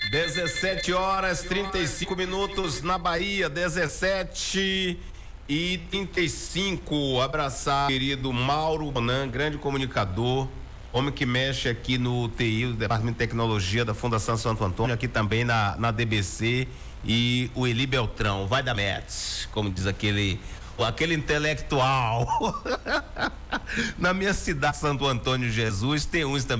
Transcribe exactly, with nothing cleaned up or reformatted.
dezessete horas trinta e cinco minutos na Bahia, dezessete e trinta e cinco. Abraçar o querido Mauro Bonan, grande comunicador, homem que mexe aqui no T I, o Departamento de Tecnologia da Fundação Santo Antônio, aqui também na, na D B C, e o Eli Beltrão, vai da Mets, como diz aquele, aquele intelectual. Na minha cidade, Santo Antônio Jesus, tem uns também